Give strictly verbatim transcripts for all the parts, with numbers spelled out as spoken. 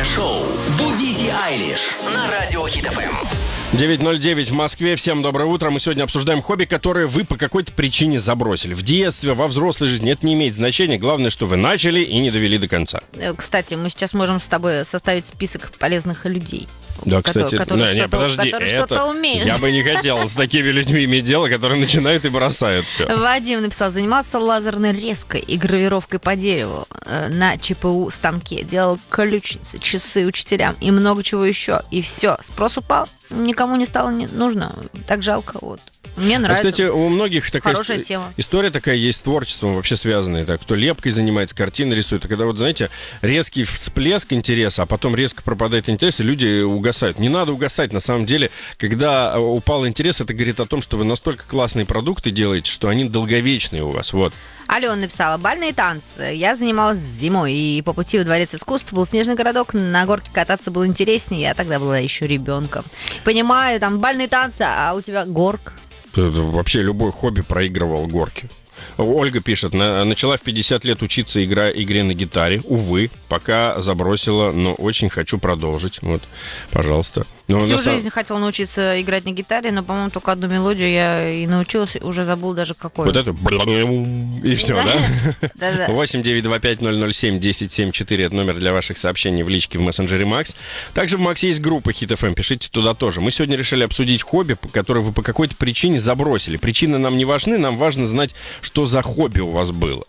Утреннее шоу «Будите Айлиш» на Радио Хит эф эм. девять ноль девять в Москве. Всем доброе утро. Мы сегодня обсуждаем хобби, которое вы по какой-то причине забросили. В детстве, во взрослой жизни. Это не имеет значения. Главное, что вы начали и не довели до конца. Кстати, мы сейчас можем с тобой составить список полезных людей. Да, кстати, которые, не, не, что-то, подожди, которые это что-то умеют. Я бы не хотел с такими людьми иметь дело, которые начинают и бросают все. Вадим написал: занимался лазерной резкой и гравировкой по дереву э, на ЧПУ станке. Делал ключницы, часы учителям и много чего еще. И все, спрос упал, никому не стало не нужно. Так жалко, вот. Мне нравится. А, кстати, у многих такая Хорошая ист- тема. история такая есть с творчеством вообще связанная. Так, кто лепкой занимается, картины рисует. А когда, вот знаете, резкий всплеск интереса, а потом резко пропадает интерес, и люди угасают. Не надо угасать. На самом деле, когда упал интерес, это говорит о том, что вы настолько классные продукты делаете, что они долговечные у вас. Вот. Алена написала: бальные танцы. Я занималась зимой, и по пути в Дворец искусств был снежный городок. На горке кататься было интереснее. Я тогда была еще ребенком. Понимаю, там бальные танцы, а у тебя горка. Вообще любой хобби проигрывал горки. Ольга пишет: на, начала в пятьдесят лет учиться игра, игре на гитаре. Увы, пока забросила, но очень хочу продолжить. Вот, пожалуйста. Но Всю самом... жизнь хотела научиться играть на гитаре, но, по-моему, только одну мелодию я и научилась, уже забыл даже какой. Вот это и все, да? восемь девять два пять ноль ноль семь десять семь четыре это номер для ваших сообщений в личке в мессенджере Макс. Также в Максе есть группа Хит эф эм, пишите туда тоже. Мы сегодня решили обсудить хобби, которое вы по какой-то причине забросили. Причины нам не важны, нам важно знать, что за хобби у вас было.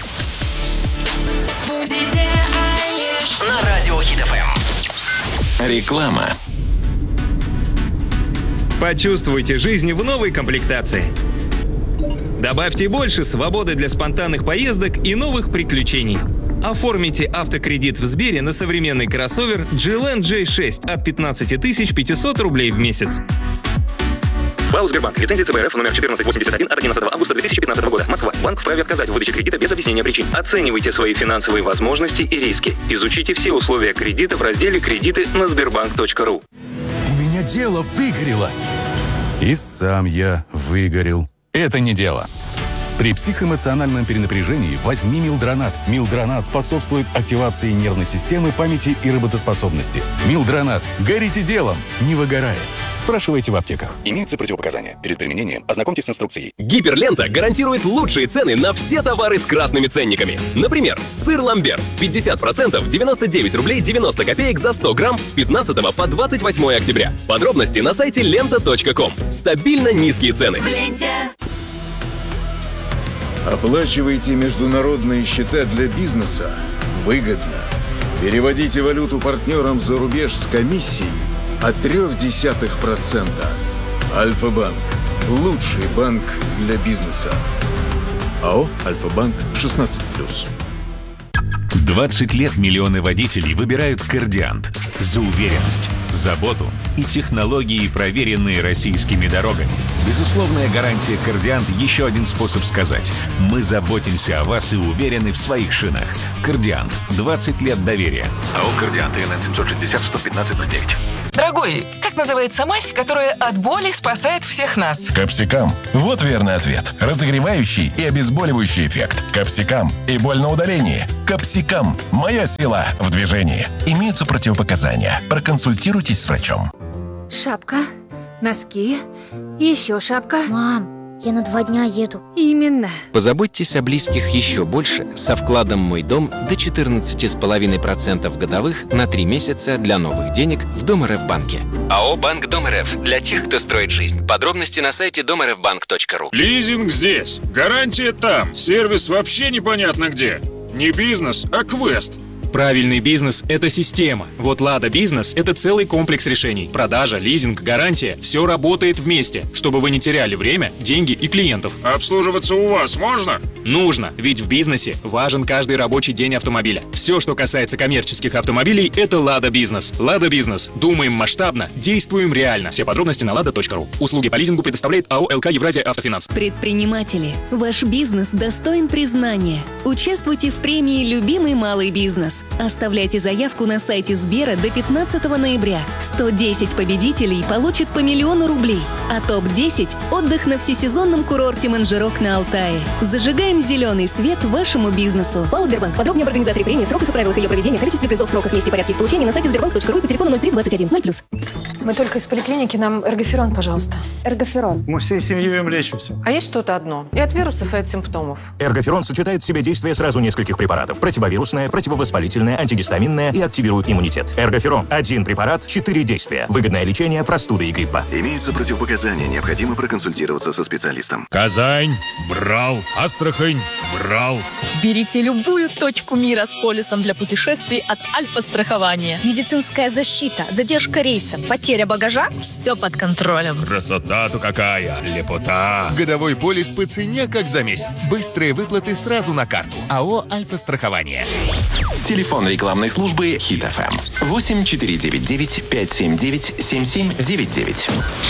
На Радио Хит эф эм. Реклама. Почувствуйте жизнь в новой комплектации. Добавьте больше свободы для спонтанных поездок и новых приключений. Оформите автокредит в Сбере на современный кроссовер джи эл эн джей шесть от пятнадцать тысяч пятьсот рублей в месяц. ПАО «Сбербанк». Лицензия цэ бэ эр эф номер четырнадцать восемьдесят один от одиннадцатого августа две тысячи пятнадцатого года. Москва. Банк вправе отказать в выдаче кредита без объяснения причин. Оценивайте свои финансовые возможности и риски. Изучите все условия кредита в разделе «Кредиты» на сбербанк точка ру. У меня дело выгорело. И сам я выгорел. Это не дело. При психоэмоциональном перенапряжении возьми Милдронат. Милдронат способствует активации нервной системы, памяти и работоспособности. Милдронат. Горите делом, не выгорая. Спрашивайте в аптеках. Имеются противопоказания. Перед применением ознакомьтесь с инструкцией. Гиперлента гарантирует лучшие цены на все товары с красными ценниками. Например, сыр ламбер пятьдесят процентов девяносто девять рублей девяносто копеек за сто грамм с пятнадцатого по двадцать восьмое октября. Подробности на сайте лента точка ком. Стабильно низкие цены. В ленте. Оплачивайте международные счета для бизнеса выгодно. Переводите валюту партнерам за рубеж с комиссией от трёх десятых процента. Альфа-банк. Лучший банк для бизнеса. АО «Альфа-банк» шестнадцать плюс. двадцать лет миллионы водителей выбирают «Кордиант» за уверенность, заботу и технологии, проверенные российскими дорогами. Безусловная гарантия «Кордиант» — еще один способ сказать: мы заботимся о вас и уверены в своих шинах. «Кордиант» — двадцать лет доверия. АО «Кордиант», ИНН семь шесть ноль сто пятнадцать ноль девять. Дорогой, как называется мазь, которая от боли спасает всех нас? Капсикам. Вот верный ответ. Разогревающий и обезболивающий эффект. Капсикам. И боль на удалении. Капсикам. Моя сила в движении. Имеются противопоказания. Проконсультируйтесь с врачом. Шапка, носки, еще шапка. Мам, я на два дня еду. Именно. Позаботьтесь о близких еще больше со вкладом «Мой дом» до четырнадцать целых пять десятых процента годовых на три месяца для новых денег в Дом эр эф банке. АО «Банк Дом эр эф» для тех, кто строит жизнь. Подробности на сайте дом эр эф банк точка ру. Лизинг здесь, гарантия там, сервис вообще непонятно где. Не бизнес, а квест. Правильный бизнес – это система. Вот «Лада Бизнес» – это целый комплекс решений. Продажа, лизинг, гарантия – все работает вместе, чтобы вы не теряли время, деньги и клиентов. Обслуживаться у вас можно? Нужно, ведь в бизнесе важен каждый рабочий день автомобиля. Все, что касается коммерческих автомобилей – это «Лада Бизнес». «Лада Бизнес». Думаем масштабно, действуем реально. Все подробности на лада точка ру. Услуги по лизингу предоставляет АО «эл ка Евразия Автофинанс». Предприниматели, ваш бизнес достоин признания. Участвуйте в премии «Любимый малый бизнес». Оставляйте заявку на сайте Сбера до пятнадцатого ноября. сто десять победителей получат по миллиону рублей, а топ десять – отдых на всесезонном курорте Манжерок на Алтае. Зажигаем зеленый свет вашему бизнесу. ПАО «Сбербанк». Подробнее об организаторе премии, сроках и правилах ее проведения, количестве призов, сроках, месте и порядке их получения на сайте сбербанк точка ру и по телефону ноль три двадцать один ноль плюс. Мы только из поликлиники, нам эргоферон, пожалуйста. Эргоферон. Мы всей семьей им лечимся. А есть что-то одно? И от вирусов, и от симптомов. Эргоферон сочетает в себе действие сразу нескольких препаратов. Противовирусное, противовоспалительное, антигистаминное и активирует иммунитет. Эргоферон. Один препарат, четыре действия. Выгодное лечение простуды и гриппа. Имеются противопоказания. Необходимо проконсультироваться со специалистом. Казань. Брал. Астрахань. Брал. Берите любую точку мира с полисом для путешествий от Альфа-страхования. Медицинская защита, задержка рейса, потеря багажа – все под контролем. Красота-то какая. Лепота. Годовой полис по цене, как за месяц. Быстрые выплаты сразу на карту. АО «Альфа-страхование». Телефон рекламной службы Хит эф эм восемь четыре девять девять пять семь девять семь семь девять девять.